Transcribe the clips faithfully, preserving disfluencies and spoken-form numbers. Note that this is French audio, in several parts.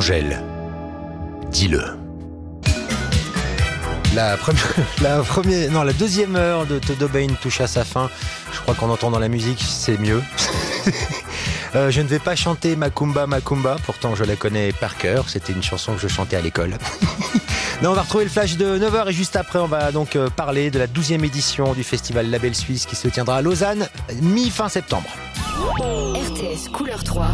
Angèle, dis-le. La première, la première, non, la deuxième heure de Todobain touche à sa fin. Je crois qu'en entendant la musique, c'est mieux. euh, je ne vais pas chanter Macumba Macumba, pourtant je la connais par cœur. C'était une chanson que je chantais à l'école. Non, on va retrouver le flash de neuf heures et juste après, on va donc parler de la douzième édition du festival Label Suisse qui se tiendra à Lausanne, mi-fin septembre. R T S Couleur trois.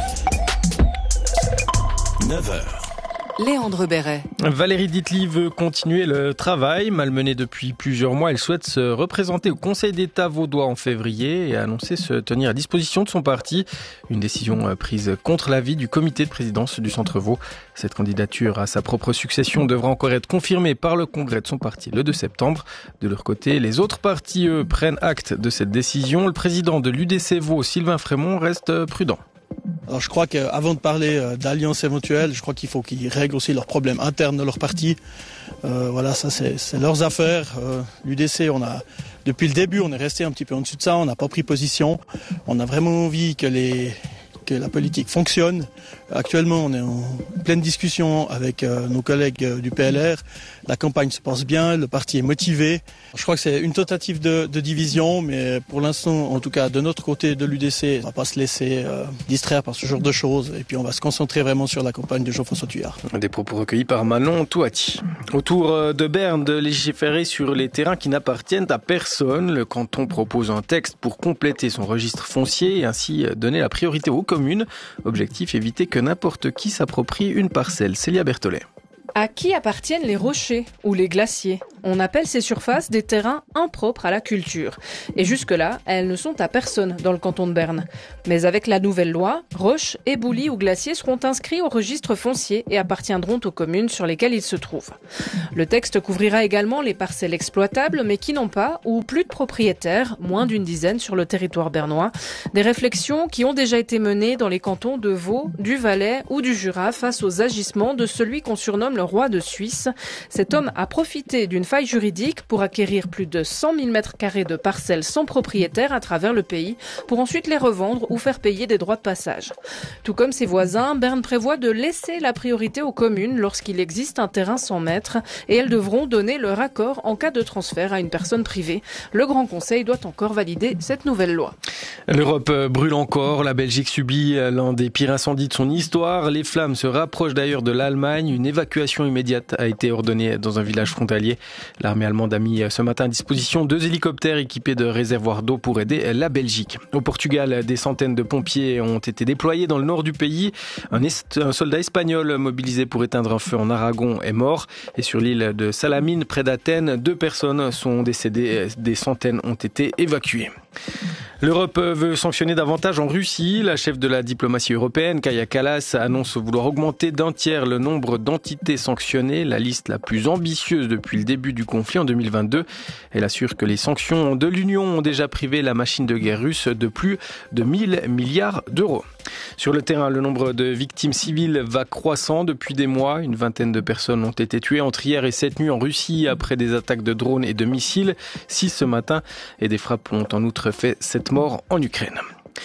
neuf heures. Léandre Béret. Valérie Ditely veut continuer le travail. Malmenée depuis plusieurs mois, elle souhaite se représenter au Conseil d'État vaudois en février et a annoncé se tenir à disposition de son parti. Une décision prise contre l'avis du comité de présidence du Centre Vaud. Cette candidature à sa propre succession devra encore être confirmée par le congrès de son parti le deux septembre. De leur côté, les autres partis, eux, prennent acte de cette décision. Le président de l'U D C Vaud, Sylvain Frémont, reste prudent. Alors je crois qu'avant de parler d'alliance éventuelle, je crois qu'il faut qu'ils règlent aussi leurs problèmes internes de leur parti. Euh, voilà, ça c'est, c'est leurs affaires. Euh, L'U D C, on a depuis le début, on est resté un petit peu en dessous de ça, on n'a pas pris position. On a vraiment envie que les que la politique fonctionne. Actuellement, on est en pleine discussion avec euh, nos collègues euh, du P L R. La campagne se passe bien, le parti est motivé. Je crois que c'est une tentative de, de division, mais pour l'instant, en tout cas de notre côté de l'U D C, on va pas se laisser euh, distraire par ce genre de choses. Et puis on va se concentrer vraiment sur la campagne de Jean-François Thuillard. Des propos recueillis par Manon Touati. Autour de Berne, de légiférer sur les terrains qui n'appartiennent à personne. Le canton propose un texte pour compléter son registre foncier et ainsi donner la priorité aux communes. Objectif, éviter que n'importe qui s'approprie une parcelle. Célia Berthollet. À qui appartiennent les rochers ou les glaciers ? On appelle ces surfaces des terrains impropres à la culture. Et jusque-là, elles ne sont à personne dans le canton de Berne. Mais avec la nouvelle loi, roches, éboulis ou glaciers seront inscrits au registre foncier et appartiendront aux communes sur lesquelles ils se trouvent. Le texte couvrira également les parcelles exploitables, mais qui n'ont pas ou plus de propriétaires, moins d'une dizaine sur le territoire bernois. Des réflexions qui ont déjà été menées dans les cantons de Vaud, du Valais ou du Jura face aux agissements de celui qu'on surnomme le roi de Suisse. Cet homme a profité d'une faille juridique pour acquérir plus de cent mille mètres carrés de parcelles sans propriétaire à travers le pays pour ensuite les revendre ou faire payer des droits de passage. Tout comme ses voisins, Berne prévoit de laisser la priorité aux communes lorsqu'il existe un terrain sans maître et elles devront donner leur accord en cas de transfert à une personne privée. Le Grand Conseil doit encore valider cette nouvelle loi. L'Europe brûle encore. La Belgique subit l'un des pires incendies de son histoire. Les flammes se rapprochent d'ailleurs de l'Allemagne. Une évacuation immédiate a été ordonnée dans un village frontalier. L'armée allemande a mis ce matin à disposition deux hélicoptères équipés de réservoirs d'eau pour aider la Belgique. Au Portugal, des centaines de pompiers ont été déployés dans le nord du pays. Un, est, un soldat espagnol mobilisé pour éteindre un feu en Aragon est mort. Et sur l'île de Salamine, près d'Athènes, deux personnes sont décédées. Des centaines ont été évacuées. L'Europe veut sanctionner davantage en Russie. La chef de la diplomatie européenne, Kaja Kallas, annonce vouloir augmenter d'un tiers le nombre d'entités sanctionnées, la liste la plus ambitieuse depuis le début du conflit en deux mille vingt-deux. Elle assure que les sanctions de l'Union ont déjà privé la machine de guerre russe de plus de mille milliards d'euros. Sur le terrain, le nombre de victimes civiles va croissant depuis des mois. Une vingtaine de personnes ont été tuées entre hier et cette nuit en Russie après des attaques de drones et de missiles. Six ce matin et des frappes ont en outre fait sept morts en Ukraine.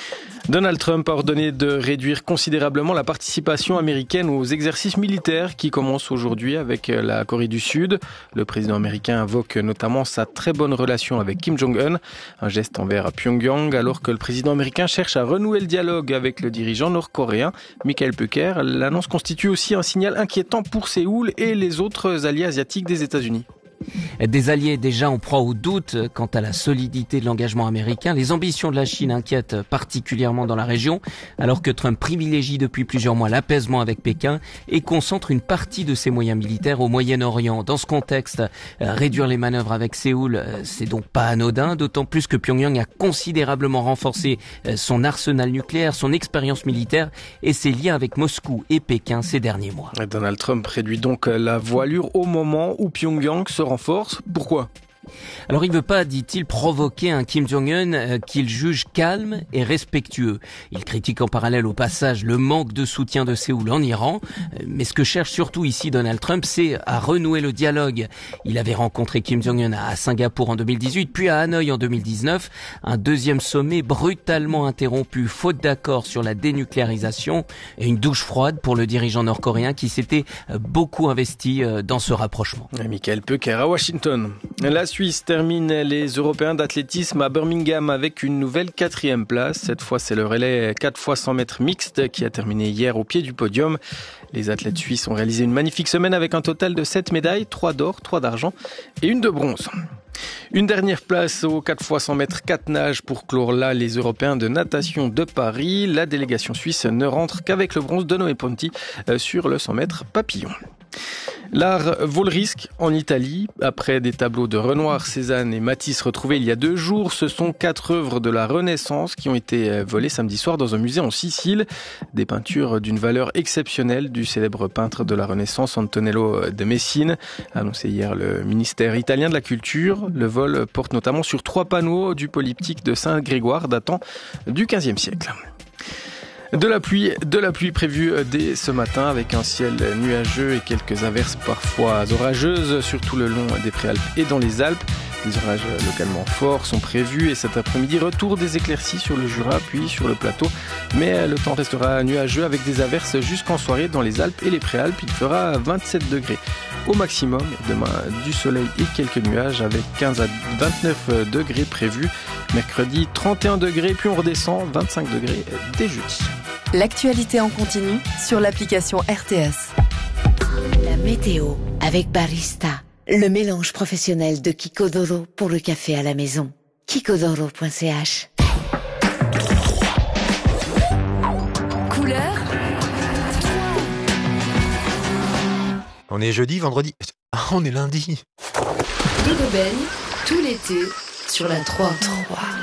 Donald Trump a ordonné de réduire considérablement la participation américaine aux exercices militaires qui commencent aujourd'hui avec la Corée du Sud. Le président américain invoque notamment sa très bonne relation avec Kim Jong-un, un geste envers Pyongyang, alors que le président américain cherche à renouer le dialogue avec le dirigeant nord-coréen. Michael Pucker, l'annonce constitue aussi un signal inquiétant pour Séoul et les autres alliés asiatiques des États-Unis. Des alliés déjà en proie au doute quant à la solidité de l'engagement américain. Les ambitions de la Chine inquiètent particulièrement dans la région, alors que Trump privilégie depuis plusieurs mois l'apaisement avec Pékin et concentre une partie de ses moyens militaires au Moyen-Orient. Dans ce contexte, réduire les manœuvres avec Séoul, c'est donc pas anodin, d'autant plus que Pyongyang a considérablement renforcé son arsenal nucléaire, son expérience militaire et ses liens avec Moscou et Pékin ces derniers mois. Donald Trump réduit donc la voilure au moment où Pyongyang se renforce. Pourquoi ? Alors il ne veut pas, dit-il, provoquer un Kim Jong-un euh, qu'il juge calme et respectueux. Il critique en parallèle au passage le manque de soutien de Séoul en Iran. Euh, mais ce que cherche surtout ici Donald Trump, c'est à renouer le dialogue. Il avait rencontré Kim Jong-un à Singapour en deux mille dix-huit, puis à Hanoï en deux mille dix-neuf. Un deuxième sommet brutalement interrompu, faute d'accord sur la dénucléarisation, et une douche froide pour le dirigeant nord-coréen qui s'était beaucoup investi dans ce rapprochement. Michael Peucker à Washington. La Suisse termine les Européens d'athlétisme à Birmingham avec une nouvelle quatrième place. Cette fois, c'est le relais quatre fois cent mètres mixte qui a terminé hier au pied du podium. Les athlètes suisses ont réalisé une magnifique semaine avec un total de sept médailles, trois d'or, trois d'argent et une de bronze. Une dernière place aux quatre fois cent mètres quatre nages pour clore là les Européens de natation de Paris. La délégation suisse ne rentre qu'avec le bronze de Noé Ponti sur le cent mètres papillon. L'art vaut le risque en Italie. Après des tableaux de Renoir, Cézanne et Matisse retrouvés il y a deux jours, ce sont quatre œuvres de la Renaissance qui ont été volées samedi soir dans un musée en Sicile. Des peintures d'une valeur exceptionnelle du célèbre peintre de la Renaissance Antonello de Messine, a annoncé hier le ministère italien de la Culture. Le vol porte notamment sur trois panneaux du polyptyque de Saint-Grégoire datant du quinzième siècle. De la pluie, de la pluie prévue dès ce matin avec un ciel nuageux et quelques averses parfois orageuses, surtout le long des Préalpes et dans les Alpes. Des orages localement forts sont prévus et cet après-midi, retour des éclaircies sur le Jura puis sur le plateau. Mais le temps restera nuageux avec des averses jusqu'en soirée dans les Alpes et les Préalpes. Il fera vingt-sept degrés au maximum. Demain, du soleil et quelques nuages avec quinze à vingt-neuf degrés prévus. Mercredi, trente et un degrés, puis on redescend vingt-cinq degrés dès jeudi. L'actualité en continu sur l'application R T S. La météo avec Barista, le mélange professionnel de Kikodoro pour le café à la maison. kikodoro point c h. Couleur. On est jeudi, vendredi. Ah, on est lundi. Dodo Ben, tout l'été sur la trois.